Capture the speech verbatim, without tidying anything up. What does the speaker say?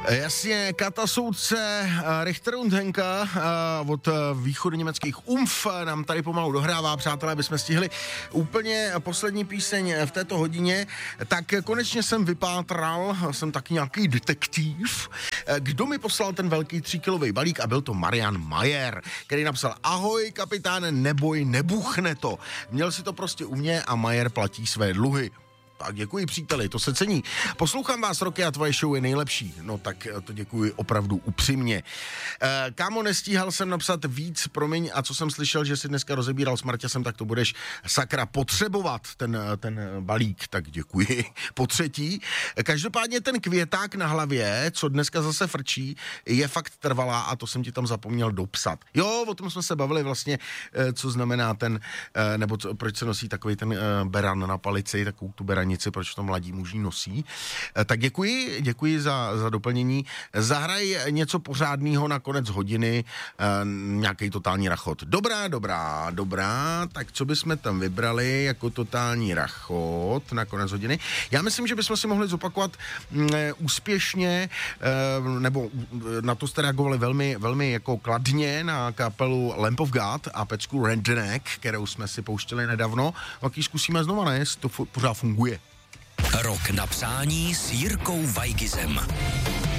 Jasně, Kata Soudce, Richter und Henka od východoněmeckých Umf nám tady pomalu dohrává, přátelé, abychom stihli úplně poslední píseň v této hodině. Tak konečně jsem vypátral, jsem taky nějaký detektiv, kdo mi poslal ten velký tříkilový balík a byl to Marian Majer, který napsal: ahoj kapitáne, neboj, nebuchne to. Měl si to prostě u mě a Majer platí své dluhy. Tak děkuji, příteli, to se cení. Poslouchám vás roky a tvoje show je nejlepší. No tak to děkuji opravdu upřímně. E, kámo, nestíhal jsem napsat víc, promiň, a co jsem slyšel, že si dneska rozebíral s Marťasem, tak to budeš sakra potřebovat, ten, ten balík, tak děkuji. Po třetí, každopádně ten květák na hlavě, co dneska zase frčí, je fakt trvalá a to jsem ti tam zapomněl dopsat. Jo, o tom jsme se bavili vlastně, co znamená ten, nebo co, proč se nosí takový ten beran na palici, takovou tu beranici, proč to mladí muži nosí. Tak děkuji, děkuji za, za doplnění. Zahraj něco pořádného na konec hodiny, e, nějaký totální rachot. Dobrá, dobrá, dobrá, tak co bychom tam vybrali jako totální rachot na konec hodiny? Já myslím, že bychom si mohli zopakovat e, úspěšně, e, nebo na to jste reagovali velmi, velmi jako kladně na kapelu Lamp of God a pecku Redneck, kterou jsme si pouštěli nedávno. Tak ji zkusíme znova, ne? To f- pořád funguje. Rok na přání s Jirkou Weigizem.